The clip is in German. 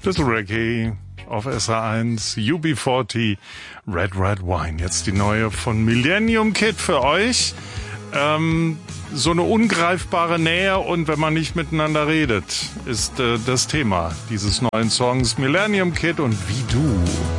Little Reggae auf SR1, UB40, Red Red Wine. Jetzt die neue von Millennium Kid für euch. So eine ungreifbare Nähe und wenn man nicht miteinander redet, ist das Thema dieses neuen Songs Millennium Kid und Wie Du.